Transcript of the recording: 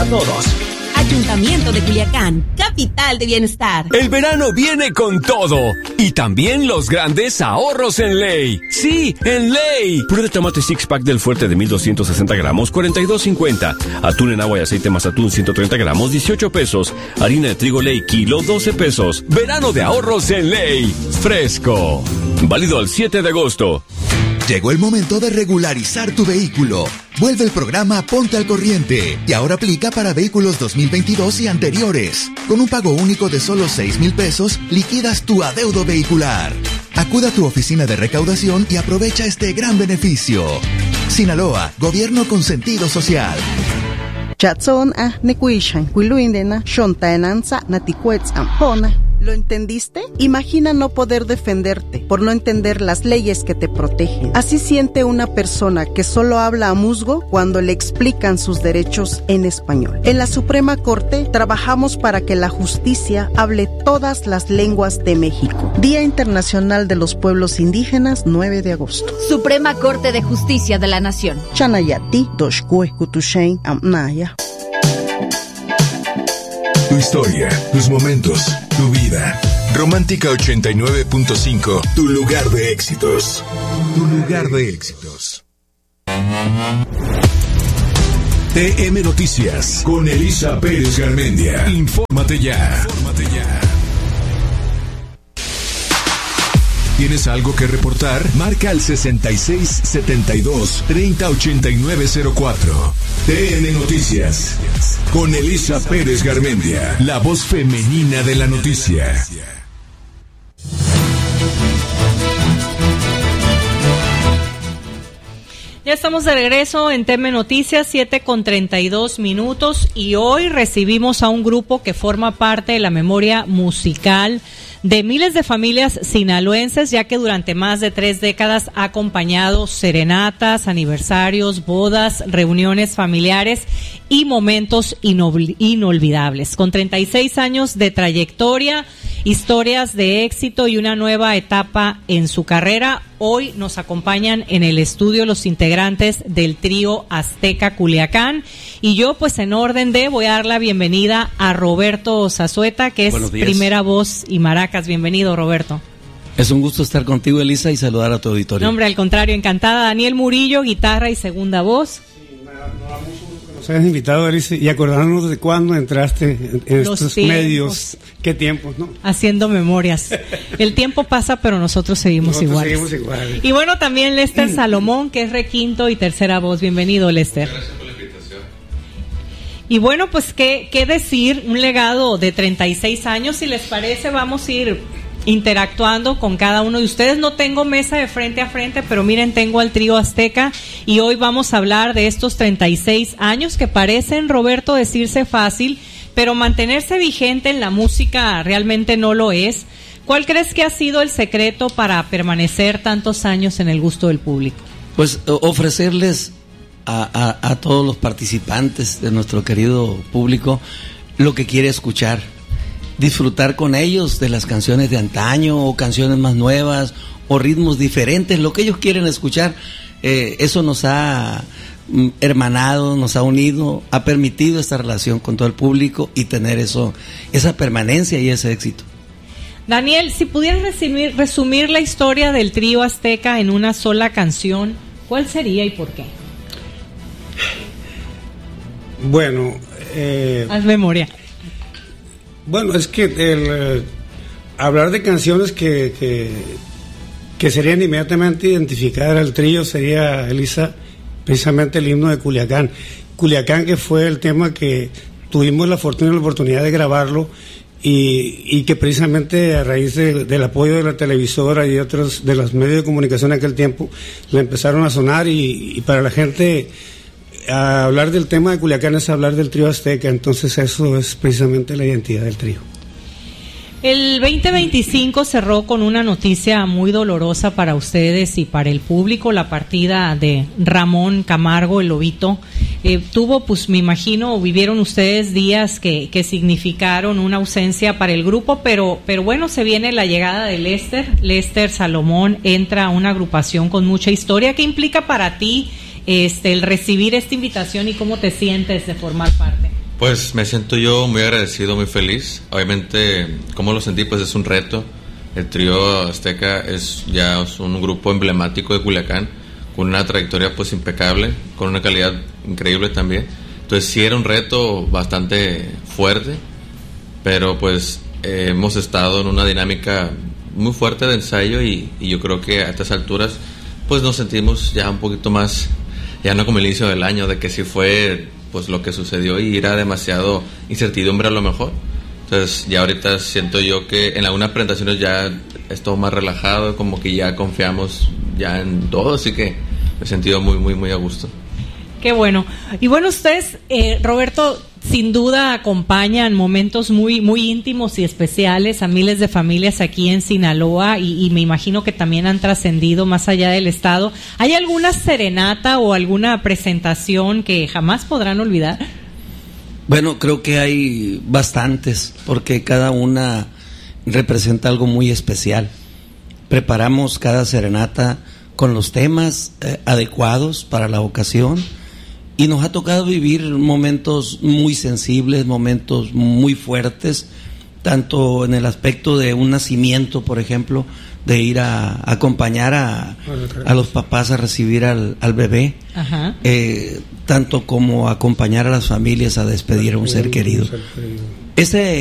todos. Ayuntamiento de Culiacán, capital de bienestar. El verano viene con todo. Y también los grandes ahorros en Ley. Sí, en Ley. Puré de tomate six pack del Fuerte de 1260 gramos, $42.50. Atún en agua y aceite más atún 130 gramos, $18. Harina de trigo Ley kilo, $12. Verano de ahorros en Ley. Fresco. Válido al 7 de agosto. Llegó el momento de regularizar tu vehículo. Vuelve el programa Ponte al Corriente y ahora aplica para vehículos 2022 y anteriores. Con un pago único de solo 6,000 pesos, liquidas tu adeudo vehicular. Acuda a tu oficina de recaudación y aprovecha este gran beneficio. Sinaloa, gobierno con sentido social. Chatson nekuishan kuiluindena shontaenanza naticuetz ampona. ¿Lo entendiste? Imagina no poder defenderte por no entender las leyes que te protegen. Así siente una persona que solo habla a musgo cuando le explican sus derechos en español. En la Suprema Corte trabajamos para que la justicia hable todas las lenguas de México. Día Internacional de los Pueblos Indígenas, 9 de agosto. Suprema Corte de Justicia de la Nación. Chanayati, Doshkue, Kutushain, Amnaya. Tu historia, tus momentos, tu vida. Romántica 89.5, tu lugar de éxitos. Tu lugar de éxitos. TM Noticias con Elisa Pérez Garmendia. Infórmate ya. ¿Tienes algo que reportar? Marca al 6672-308904. TN Noticias. Con Elisa Pérez Garmendia, la voz femenina de la noticia. Ya estamos de regreso en TM Noticias, 7:32 y hoy recibimos a un grupo que forma parte de la memoria musical de miles de familias sinaloenses, ya que durante más de 3 décadas ha acompañado serenatas, aniversarios, bodas, reuniones familiares y momentos inolvidables. Con 36 años de trayectoria, historias de éxito y una nueva etapa en su carrera, hoy nos acompañan en el estudio los integrantes del trío Azteca Culiacán. Y yo, pues en orden de, voy a dar la bienvenida a Roberto Zazueta, que es primera voz y maracas. Bienvenido, Roberto. Es un gusto estar contigo, Elisa, y saludar a tu auditorio. No, hombre, al contrario, encantada. Daniel Murillo, guitarra y segunda voz. Sí, me da mucho gusto que nos hayas invitado, Elisa, y acordándonos de cuándo entraste en estos medios. Qué tiempos, ¿no? Haciendo memorias. El tiempo pasa, pero nosotros seguimos iguales. Seguimos iguales. Y bueno, también Lester Salomón, que es requinto y tercera voz. Bienvenido, Lester. Gracias por la invitación. Y bueno, pues qué decir, un legado de 36 años. Si les parece, vamos a ir interactuando con cada uno de ustedes. No tengo mesa de frente a frente, pero miren, tengo al trío Azteca y hoy vamos a hablar de estos 36 años que parecen, Roberto, decirse fácil, pero mantenerse vigente en la música realmente no lo es. ¿Cuál crees que ha sido el secreto para permanecer tantos años en el gusto del público? Pues ofrecerles a todos los participantes de nuestro querido público lo que quiere escuchar, disfrutar con ellos de las canciones de antaño o canciones más nuevas o ritmos diferentes, lo que ellos quieren escuchar. Eso nos ha hermanado, nos ha unido, ha permitido esta relación con todo el público y tener esa permanencia y ese éxito. Daniel, si pudieras resumir la historia del trío Azteca en una sola canción, ¿cuál sería y por qué? Bueno, haz memoria. Bueno, es que hablar de canciones que serían inmediatamente identificar al trío sería, Elisa, precisamente el himno de Culiacán. Culiacán, que fue el tema que tuvimos la fortuna y la oportunidad de grabarlo y que precisamente a raíz del apoyo de la televisora y otros de los medios de comunicación en aquel tiempo le empezaron a sonar y para la gente a hablar del tema de Culiacán es hablar del trío Azteca, entonces eso es precisamente la identidad del trío. El 2025 cerró con una noticia muy dolorosa para ustedes y para el público, la partida de Ramón Camargo, el Lobito. Tuvo, pues me imagino, vivieron ustedes días que significaron una ausencia para el grupo, pero bueno, se viene la llegada de Lester Salomón, entra a una agrupación con mucha historia. ¿Qué implica para ti el recibir esta invitación y cómo te sientes de formar parte? Pues me siento yo muy agradecido, muy feliz. Obviamente, ¿cómo lo sentí? Pues es un reto. El Trío Azteca es un grupo emblemático de Culiacán, con una trayectoria pues impecable, con una calidad increíble también. Entonces sí era un reto bastante fuerte, pero pues hemos estado en una dinámica muy fuerte de ensayo y yo creo que a estas alturas pues nos sentimos ya un poquito más, ya no como el inicio del año, de que sí fue pues lo que sucedió y era demasiado incertidumbre a lo mejor. Entonces ya ahorita siento yo que en algunas presentaciones ya es todo más relajado, como que ya confiamos ya en todo, así que me he sentido muy, muy, muy a gusto. Qué bueno. Y bueno, ustedes, Roberto, sin duda acompañan momentos muy, muy íntimos y especiales a miles de familias aquí en Sinaloa y me imagino que también han trascendido más allá del estado. ¿Hay alguna serenata o alguna presentación que jamás podrán olvidar? Bueno, creo que hay bastantes, porque cada una representa algo muy especial. Preparamos cada serenata con los temas adecuados para la ocasión. Y nos ha tocado vivir momentos muy sensibles, momentos muy fuertes, tanto en el aspecto de un nacimiento, por ejemplo, de ir a acompañar a los papás a recibir al bebé, tanto como acompañar a las familias a despedir a un ser querido. Ese